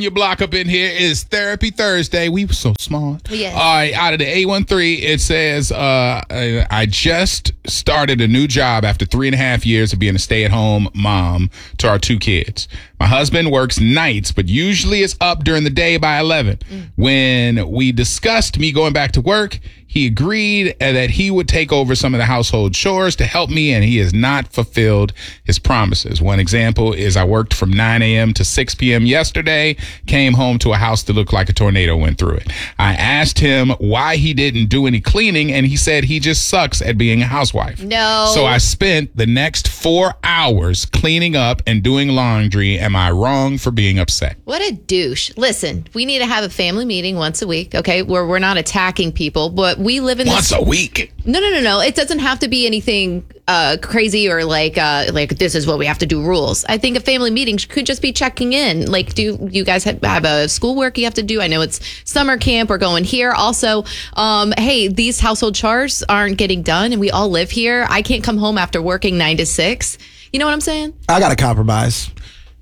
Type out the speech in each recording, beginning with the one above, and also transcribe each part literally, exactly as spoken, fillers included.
Your block up in here is Therapy Thursday. We were so smart. Yes. All right, out of the eight one three, it says, uh, I just started a new job after three and a half years of being a stay-at-home mom to our two kids. My husband works nights, but usually is up during the day by eleven. Mm. When we discussed me going back to work, he agreed that he would take over some of the household chores to help me, and he has not fulfilled his promises. One example is I worked from nine a.m. to six p.m. yesterday, came home to a house that looked like a tornado went through it. I asked him why he didn't do any cleaning, and he said he just sucks at being a housewife. No. So I spent the next four hours cleaning up and doing laundry. Am I wrong for being upset? What a douche. Listen, we need to have a family meeting once a week, okay, where we're not attacking people, but we live in Once this... a week? No, no, no, no. It doesn't have to be anything uh, crazy or like uh, like this is what we have to do rules. I think a family meeting could just be checking in. Like, do you guys have, have a schoolwork you have to do? I know it's summer camp. We're going here. Also, um, hey, these household chores aren't getting done and we all live here. I can't come home after working nine to six. You know what I'm saying? I got to compromise.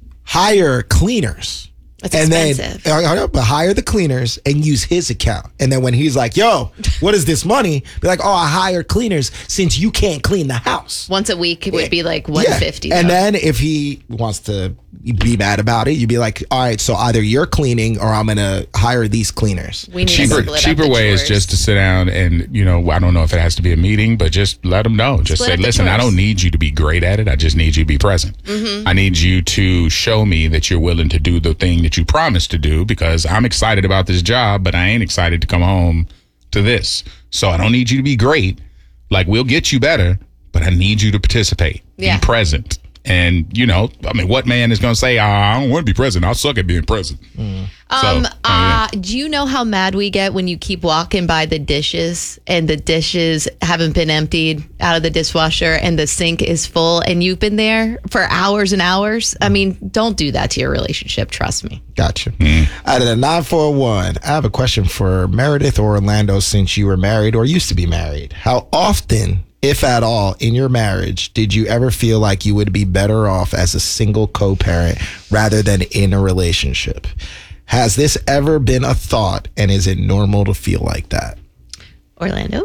Hire cleaners. That's and expensive. then uh, hire the cleaners and use his account. And then when he's like, yo, what is this money? Be like, oh, I hire cleaners since you can't clean the house. Once a week, it would be like one hundred fifty dollars. Yeah. And then if he wants to be mad about it, you'd be like, all right, so either you're cleaning or I'm going to hire these cleaners. We need cheaper to split cheaper up the way chores. is just to sit down and, you know, I don't know if it has to be a meeting, but just let them know. Just Split say, up the listen, I chores. don't need you to be great at it. I just need you to be present. Mm-hmm. I need you to show me that you're willing to do the thing that you promised to do, because I'm excited about this job, but I ain't excited to come home to this. So I don't need you to be great. Like, we'll get you better, but I need you to participate. Yeah. Be present. And, you know, I mean, what man is going to say, oh, I don't want to be present. I suck at being present. Mm. Um, So, uh, do you know how mad we get when you keep walking by the dishes and the dishes haven't been emptied out of the dishwasher and the sink is full and you've been there for hours and hours? I mean, don't do that to your relationship. Trust me. Gotcha. Mm. Out of the nine four one, I have a question for Meredith or Orlando, since you were married or used to be married. How often, if at all, in your marriage, did you ever feel like you would be better off as a single co-parent rather than in a relationship? Has this ever been a thought, and is it normal to feel like that? Orlando?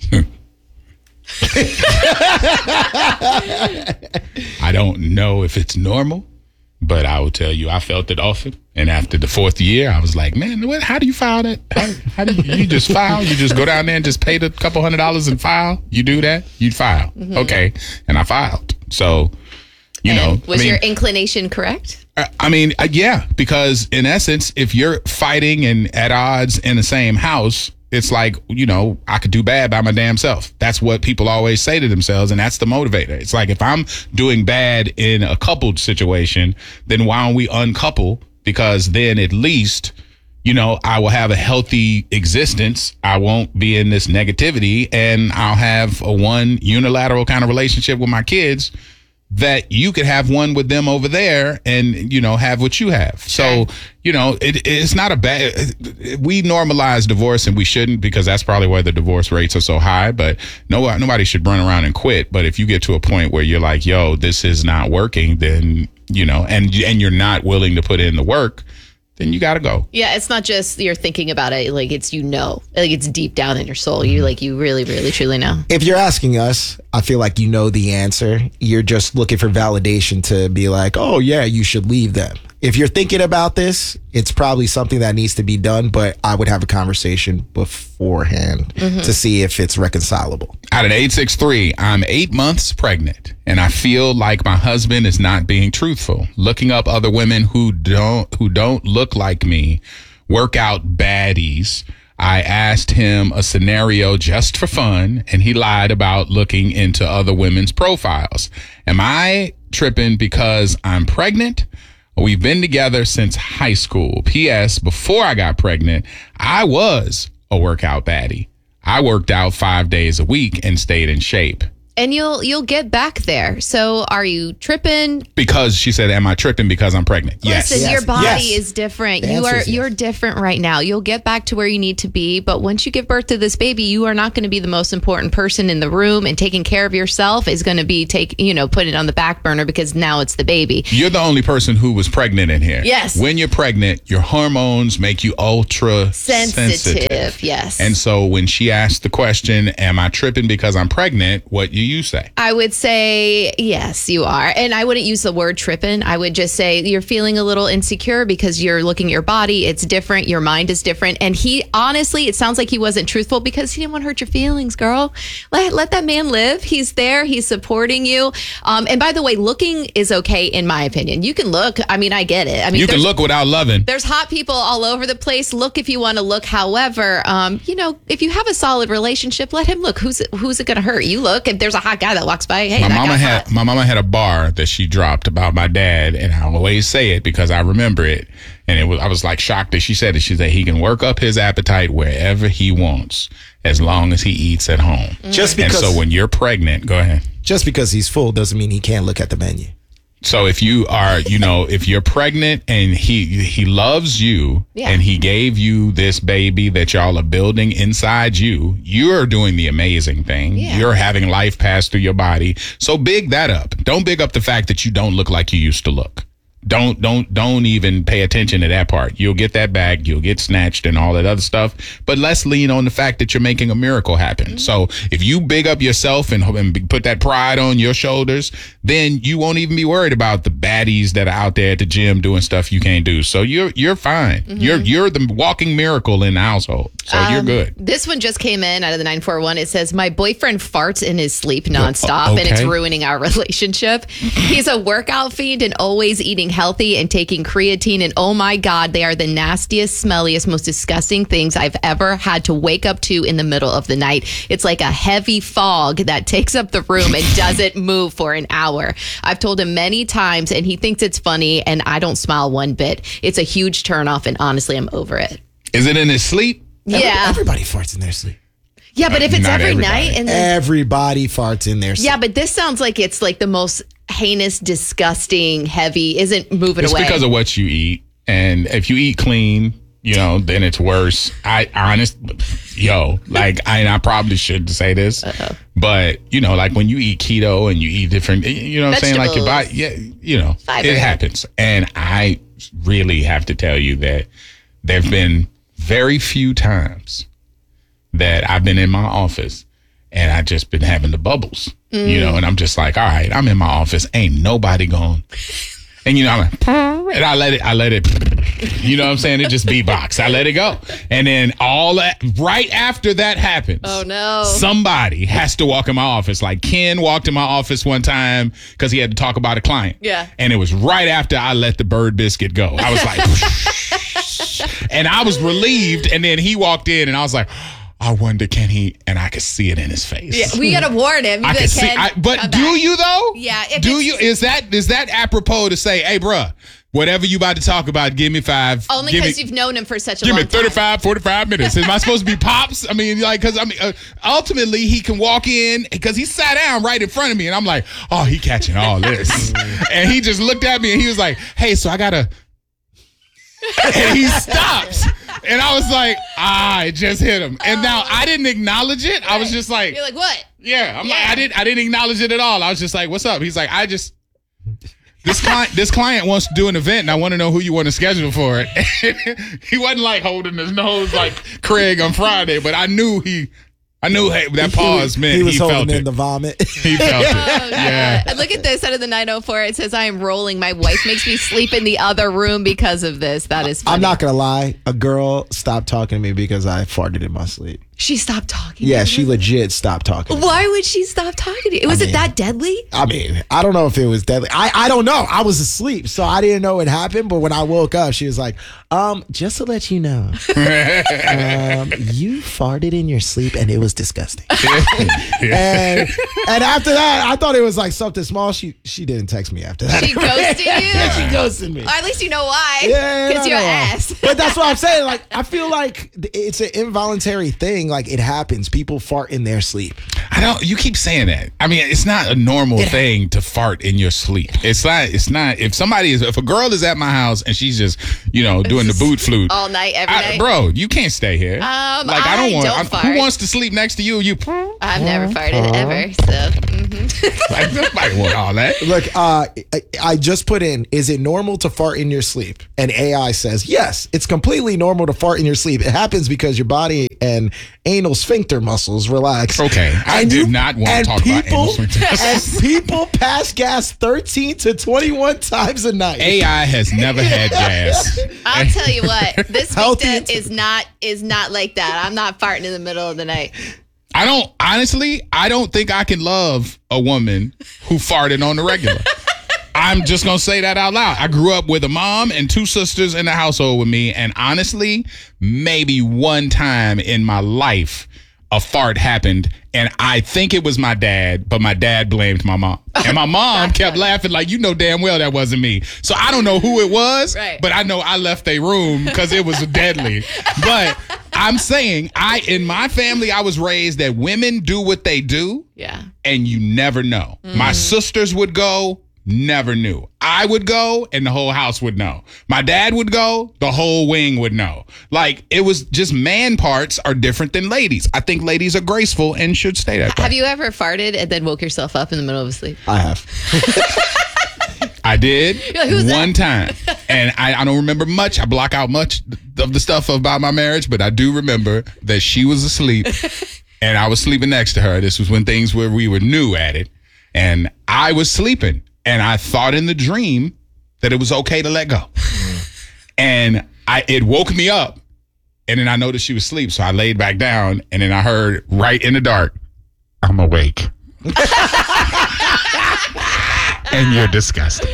I don't know if it's normal, but I will tell you, I felt it often. And after the fourth year, I was like, man, what, how do you file that? How, how do you, you just file? You just go down there and just pay the couple hundred dollars and file? You do that? You file. Mm-hmm. Okay. And I filed. So, you and know. Was I mean, your inclination correct? I mean, uh, yeah, because in essence, if you're fighting and at odds in the same house, it's like, you know, I could do bad by my damn self. That's what people always say to themselves, and that's the motivator. It's like, if I'm doing bad in a coupled situation, then why don't we uncouple? Because then at least, you know, I will have a healthy existence. I won't be in this negativity, and I'll have a one unilateral kind of relationship with my kids that you could have one with them over there and, you know, have what you have. So, you know, it, it's not a bad, we normalize divorce and we shouldn't, because that's probably why the divorce rates are so high, but no, nobody should run around and quit. But if you get to a point where you're like, yo, this is not working, then, you know, and, and you're not willing to put in the work, then you got to go. Yeah, it's not just you're thinking about it. Like, it's, you know, like it's deep down in your soul. You like, you really, really, truly know. If you're asking us, I feel like you know the answer. You're just looking for validation to be like, oh, yeah, you should leave them. If you're thinking about this, it's probably something that needs to be done, but I would have a conversation beforehand mm-hmm. to see if it's reconcilable. Out of eight six three, I'm eight months pregnant, and I feel like my husband is not being truthful. Looking up other women who don't who don't look like me, workout baddies. I asked him a scenario just for fun, and he lied about looking into other women's profiles. Am I tripping because I'm pregnant? We've been together since high school. P S. Before I got pregnant, I was a workout baddie. I worked out five days a week and stayed in shape. And you'll you'll get back there. So are you tripping? Because she said, am I tripping because I'm pregnant? Yes. Listen, Yes. your body Yes. is different. The You answer are is yes. you're different right now. You'll get back to where you need to be, but once you give birth to this baby, you are not going to be the most important person in the room, and taking care of yourself is going to be take, you know, put it on the back burner because now it's the baby. You're the only person who was pregnant in here. Yes. When you're pregnant, your hormones make you ultra Sensitive, sensitive. yes. And so when she asked the question, am I tripping because I'm pregnant? What do you say? I would say yes, you are. And I wouldn't use the word tripping. I would just say you're feeling a little insecure because you're looking at your body. It's different. Your mind is different. And he, honestly, it sounds like he wasn't truthful because he didn't want to hurt your feelings, girl. Let, let that man live. He's there. He's supporting you. Um, and by the way, looking is okay in my opinion. You can look. I mean, I get it. I mean, You can there's- look without loving. There's hot people all over the place. Look if you want to look. However, um, you know, if you have a solid relationship, let him look. Who's who's it going to hurt? You look. If there's a hot guy that walks by, hey, My that mama guy's had hot. my mama had a bar that she dropped about my dad, and I always say it because I remember it. And it was I was like shocked that she said it. She said he can work up his appetite wherever he wants as long as he eats at home. Just And because so when you're pregnant, go ahead. just because he's full doesn't mean he can't look at the menu. So if you are, you know, if you're pregnant and he he loves you Yeah. and he gave you this baby that y'all are building inside you, you're doing the amazing thing. Yeah. You're having life pass through your body. So big that up. Don't big up the fact that you don't look like you used to look. Don't don't don't even pay attention to that part. You'll get that back. You'll get snatched and all that other stuff. But let's lean on the fact that you're making a miracle happen. Mm-hmm. So if you big up yourself and, and put that pride on your shoulders, then you won't even be worried about the baddies that are out there at the gym doing stuff you can't do. So you're you're fine. Mm-hmm. You're you're the walking miracle in the household. So you're Um, good. This one just came in out of the nine four one. It says, my boyfriend farts in his sleep nonstop okay. and it's ruining our relationship. He's a workout fiend and always eating healthy and taking creatine. And oh my God, they are the nastiest, smelliest, most disgusting things I've ever had to wake up to in the middle of the night. It's like a heavy fog that takes up the room and doesn't move for an hour. I've told him many times and he thinks it's funny and I don't smile one bit. It's a huge turnoff and honestly, I'm over it. Is it in his sleep? Every- Yeah. Everybody farts in their sleep. Yeah, but if it's Not every everybody. night and then Everybody farts in their sleep. yeah, but this sounds like it's like the most heinous, disgusting, heavy, isn't moving It's away. because of what you eat. And if you eat clean, you know, then it's worse. I honest, yo, like I, I probably shouldn't say this, Uh-oh. but you know, like when you eat keto and you eat different, you know what I'm saying? Like your body, yeah, you know, Fiber. it happens. And I really have to tell you that there've been very few times that I've been in my office and I just been having the bubbles, Mm. you know, and I'm just like, all right, I'm in my office, ain't nobody gone. And you know, I'm like, and I let it, I let it, you know what I'm saying? It just beatbox. I let it go. And then all that, right after that happens. Oh, no. Somebody has to walk in my office. Like Ken walked in my office one time because he had to talk about a client. Yeah. And it was right after I let the bird biscuit go. I was like, and I was relieved. And then he walked in and I was like, I wonder, can he? And I could see it in his face. Yeah, we gotta warn him. You I be can like, see, "Ken, I, but come do back." you though? Yeah, if Do it's- you? Is that is that apropos to say, hey, bruh, whatever you about to talk about, give me five. Only give because me- you've known him for such a Give long me thirty-five, forty-five minutes. Am I supposed to be pops? I mean, like, because I mean, uh, ultimately, he can walk in because he sat down right in front of me, and I'm like, oh, he catching all this. And he just looked at me and he was like, hey, so I gotta. And he stops. And I was like, ah, it just hit him. And now I didn't acknowledge it. I was just like, You're like, what? yeah. I'm like, Yeah. I didn't I didn't acknowledge it at all. I was just like, what's up? He's like, I just this client this client wants to do an event and I want to know who you want to schedule for it. He wasn't like holding his nose like Craig on Friday, but I knew he I knew hey, that pause meant he he, was holding felt in it. the vomit. He felt it. Oh, Yeah. God. Look at this out of the nine oh four. It says, I am rolling. My wife makes me sleep in the other room because of this. That is funny. I'm not gonna lie. A girl stopped talking to me because I farted in my sleep. She stopped talking. Yeah, to she you? legit stopped talking. Why would she stop talking to you? Was I it mean- that deadly? I mean, I don't know if it was deadly. I, I don't know. I was asleep, so I didn't know it happened. But when I woke up, she was like, um, just to let you know, um, you farted in your sleep and it was disgusting. and and after that, I thought it was like something small. She she didn't text me after that. She ghosted you? Yeah, she ghosted me. Or at least you know why. Yeah, Because I you're know why. ass. But but that's what I'm saying. Like, I feel like it's an involuntary thing. Like, it happens. People fart in their sleep. I don't. You keep saying that. I mean, it's not a normal It- thing to fart in your sleep. It's not. It's not. If somebody is, if a girl is at my house and she's just, you know, doing the boot flute all night, every I, night. bro, you can't stay here. Um, like I don't I want. don't I- fart. who wants to sleep next to you? You. I've never farted ever. So mhm. Like, nobody want all that. Look, uh, I, I just put in, is it normal to fart in your sleep? And A I says, yes, it's completely normal to fart in your sleep. It happens because your body and anal sphincter muscles relax. Okay, I And do you- not want to and talk about people, anal sphincter muscles. And people pass gas thirteen to twenty-one times a night. A I has never had gas. I'll tell you what, this Healthy sphincter and- is not is not like that. I'm not farting in the middle of the night. I don't, honestly, I don't think I can love a woman who farted on the regular. I'm just going to say that out loud. I grew up with a mom and two sisters in the household with me. And honestly, maybe one time in my life, a fart happened. And I think it was my dad, but my dad blamed my mom. And my mom kept laughing like, you know damn well that wasn't me. So I don't know who it was, Right. but I know I left a room because it was deadly. But I'm saying, I in my family, I was raised that women do what they do, Yeah. and you never know. My sisters would go, never knew. I would go, and the whole house would know. My dad would go, the whole wing would know. Like, it was just man parts are different than ladies. I think ladies are graceful and should stay that way. Have you ever farted and then woke yourself up in the middle of sleep? I have. I did like, "Who's that?" one time, and I, I don't remember much. I block out much of the stuff about my marriage, but I do remember that she was asleep, and I was sleeping next to her. This was when things were we were new at it, and I was sleeping, and I thought in the dream that it was okay to let go, and I it woke me up, and then I noticed she was asleep, so I laid back down, and then I heard right in the dark, "I'm awake." And you're disgusting.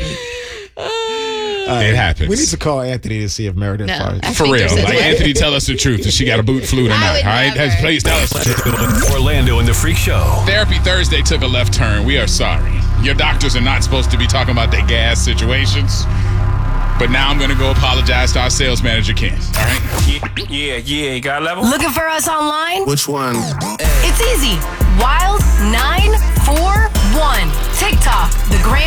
It happens. We need to call Anthony to see if Meredith No. farted. I For think real. there's a Like, way. Anthony, tell us the truth. If she got a boot flute or I not. would All right? never. Please tell us the truth. Orlando and the Freak Show. Therapy Thursday took a left turn. We are sorry. Your doctors are not supposed to be talking about their gas situations. But now I'm going to go apologize to our sales manager, Ken. All right? Yeah, yeah, got a level? Looking for us online? Which one? It's easy. Wild nine